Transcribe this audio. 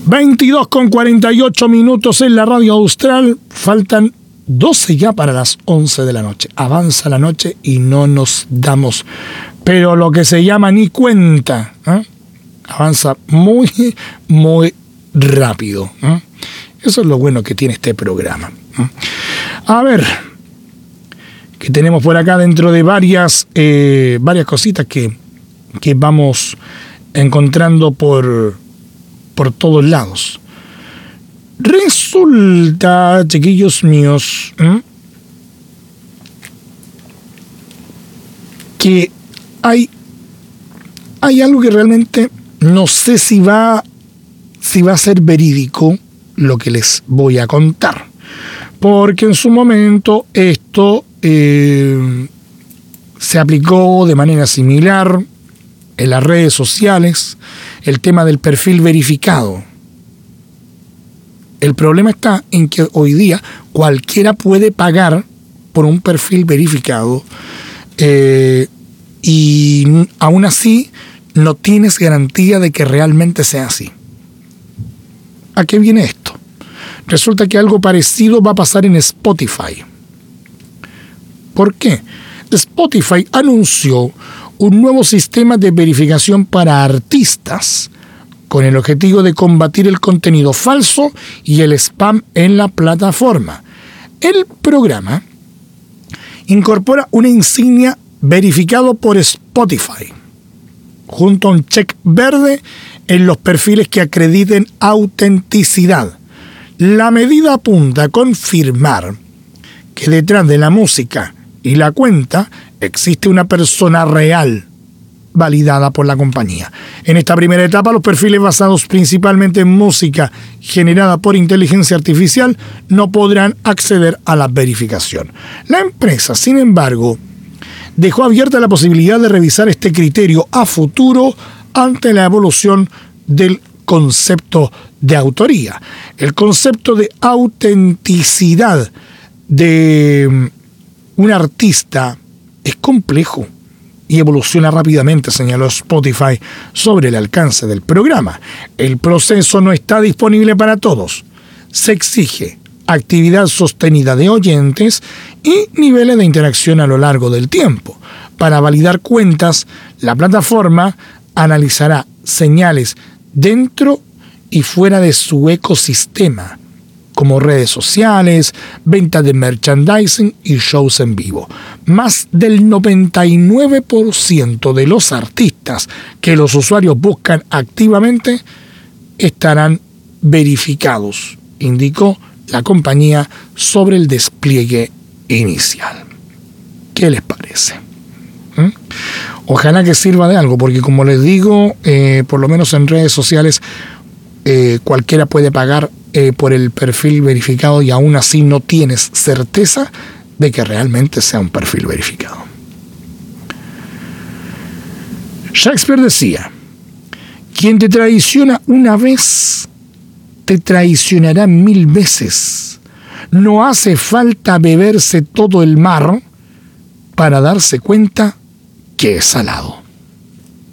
22:48 en la radio austral. Faltan 12 ya para las 11 de la noche. Avanza la noche y no nos damos, pero lo que se llama ni cuenta, ¿eh? Avanza muy, muy rápido, ¿eh? Eso es lo bueno que tiene este programa, ¿eh? A ver, que tenemos por acá dentro de varias cositas que vamos encontrando por todos lados. Resulta, chiquillos míos, que hay algo que realmente no sé si va a ser verídico lo que les voy a contar. Porque en su momento esto se aplicó de manera similar en las redes sociales, el tema del perfil verificado. El problema está en que hoy día cualquiera puede pagar por un perfil verificado y aún así no tienes garantía de que realmente sea así. ¿A qué viene esto? Resulta que algo parecido va a pasar en Spotify. ¿Por qué? Spotify anunció un nuevo sistema de verificación para artistas con el objetivo de combatir el contenido falso y el spam en la plataforma. El programa incorpora una insignia verificado por Spotify, junto a un check verde en los perfiles que acrediten autenticidad. La medida apunta a confirmar que detrás de la música y la cuenta existe una persona real, validada por la compañía. En esta primera etapa, los perfiles basados principalmente en música generada por inteligencia artificial no podrán acceder a la verificación. La empresa, sin embargo, dejó abierta la posibilidad de revisar este criterio a futuro ante la evolución del concepto de autoría. El concepto de autenticidad de un artista es complejo y evoluciona rápidamente, señaló Spotify sobre el alcance del programa. El proceso no está disponible para todos. Se exige actividad sostenida de oyentes y niveles de interacción a lo largo del tiempo. Para validar cuentas, la plataforma analizará señales dentro y fuera de su ecosistema, como redes sociales, venta de merchandising y shows en vivo. Más del 99% de los artistas que los usuarios buscan activamente estarán verificados, indicó la compañía sobre el despliegue inicial. ¿Qué les parece? Ojalá que sirva de algo, porque como les digo, por lo menos en redes sociales, cualquiera puede pagar por el perfil verificado y aún así no tienes certeza de que realmente sea un perfil verificado. Shakespeare decía: quien te traiciona una vez, te traicionará 1000 veces. No hace falta beberse todo el mar para darse cuenta que es salado.